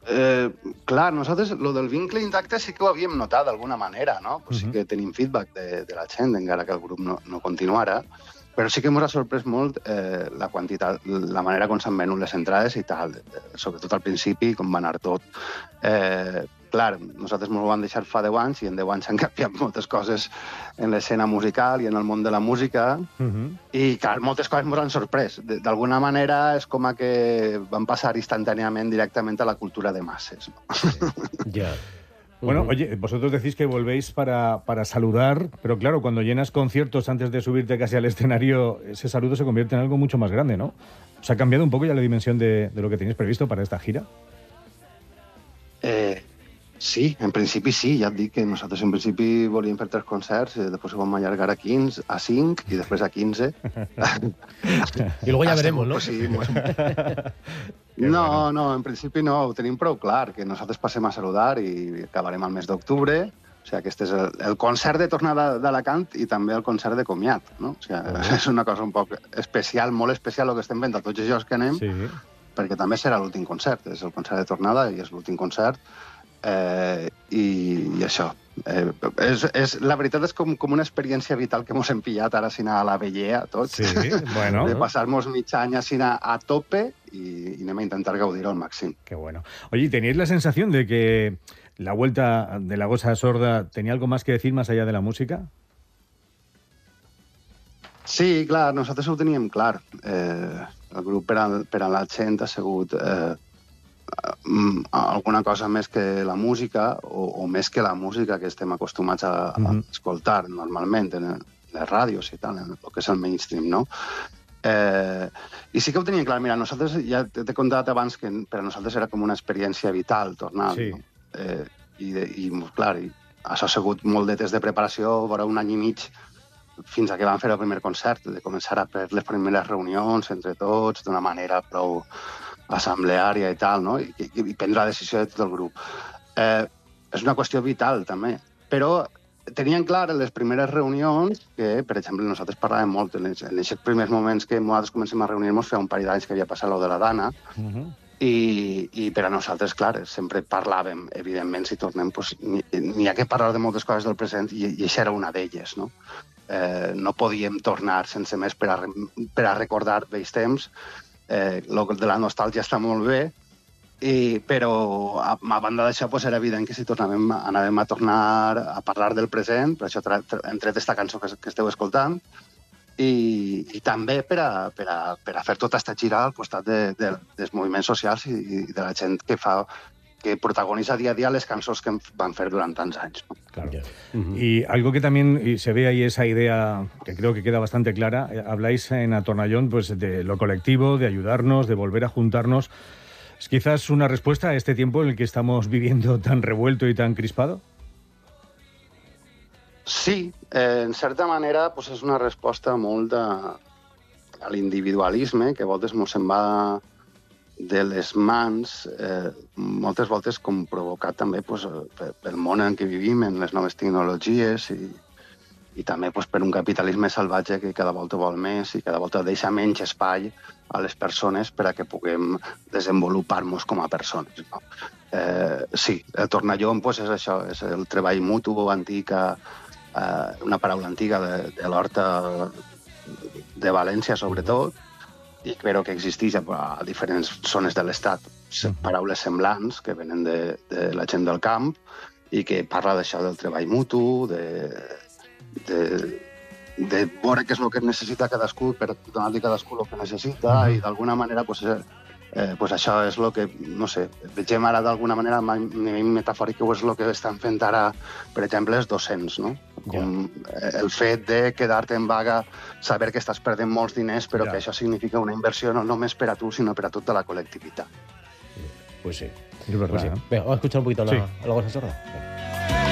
Clar, nosaltres lo del vincle intacte sí que ho havíem notat d'alguna manera, no? Pues sí que tenim feedback de la gent, encara que el grup no continuara, però sí que ens ha sorprès molt la quantitat, la manera com s'han venut les entrades i tal, sobretot al principi, com va anar tot. Clar, nosaltres ens ho vam deixar fa 10 anys i en 10 anys s'han canviat moltes coses en l'escena musical i en el món de la música i, clar, moltes coses ens han sorprès. D'alguna manera és com que van passar instantàniament directament a la cultura de masses. ¿No? Ya. Bueno, oye, vosotros decís que volvéis para saludar, pero claro, cuando llenas conciertos antes de subirte casi al escenario, ese saludo se convierte en algo mucho más grande, ¿no? ¿Os ha cambiado un poco ya la dimensión de lo que tenéis previsto para esta gira? Sí, en principi sí, ja et dic que nosaltres en principi volíem fer 3 concerts, després ho vam allargar a 15, a 5 i després a 15. Y luego ya veremos, ¿no? Pues sí, no, en principi no, ho tenim prou clar, que nosaltres passem a saludar i acabarem al mes d'octubre. O sigui, aquest és el concert de tornada d'Alacant i també el concert de comiat, no? O sigui, és una cosa un poc especial, molt especial el que estem fent a tots els llocs que anem, perquè també serà l'últim concert, és el concert de tornada i és l'últim concert. I això la veritat és com una experiència vital que mos hem pillat ara a la vellea tots, de passar-nos mig any a tope y anem a intentar gaudir-ho al màxim. Qué bueno. Oye, ¿teníais la sensación de que la vuelta de La Gosa Sorda tenía algo más que decir más allá de la música? Sí, clar, nosaltres ho teníem clar. El grup per a la gent ha sigut alguna cosa més que la música o més que la música que estem acostumats a escoltar normalment en les ràdios i tal, en el que és el mainstream, no? I sí que ho teníem clar. Mira, nosaltres, ja t'he contat abans que per a nosaltres era com una experiència vital tornar, no? I clar, això ha sigut molt de temps de preparació, vora un any i mig fins a que vam fer el primer concert, de començar a fer les primeres reunions entre tots d'una manera prou assembleària i tal, no? I prendre la decisió de tot el grup. És una qüestió vital, també. Però tenien clar en les primeres reunions que, per exemple, nosaltres parlàvem molt en aquests primers moments que nosaltres comencem a reunir-nos, feia un parell d'anys que havia passat lo de la Dana, i per a nosaltres, clar, sempre parlàvem, evidentment, si tornem, n'hi ha que parlar de moltes coses del present i això era una d'elles, no? No podíem tornar sense més per a recordar vells temps. El de la nostàlgia està molt bé, però a banda d'això era evident que si anàvem a tornar a parlar del present, per això hem tret aquesta cançó que esteu escoltant, i també per a fer tota aquesta gira al costat dels moviments socials i de la gent que protagoniza día a día las canciones que van a hacer durante tantos años, ¿no? Claro. Y algo que también se ve ahí, esa idea que creo que queda bastante clara, habláis en Atornallón pues, de lo colectivo, de ayudarnos, de volver a juntarnos. ¿Es quizás una respuesta a este tiempo en el que estamos viviendo tan revuelto y tan crispado? Sí, en certa manera pues, és una resposta molt a l'individualisme, que a voltes mos se'n va de les mans, moltes voltes com provocat també pel món en què vivim, en les noves tecnologies i també per un capitalisme salvatge que cada volta vol més i cada volta deixa menys espai a les persones per a que puguem desenvolupar-nos com a persones, no? Sí, el Tornallón és això, és el treball mutu antic, una paraula antiga de l'Horta de València, sobretot, i crec que existeix a diferents zones de l'Estat paraules semblants que venen de la gent del camp i que parla d'això del treball mutu, de veure què és el que necessita cadascú per donar-li a cadascú el que necessita i d'alguna manera això és el que, no sé, vegem ara d'alguna manera a nivell metafòric és el que estan fent ara, per exemple, els docents, no? Com el fet de quedar-te en vaga, saber que estàs perdent molts diners, però que això significa una inversió no només per a tu, sinó per a tota la col·lectivitat. Pues sí. Es verdad, Venga, vamos a escuchar un poquito a la Gosa Sorda.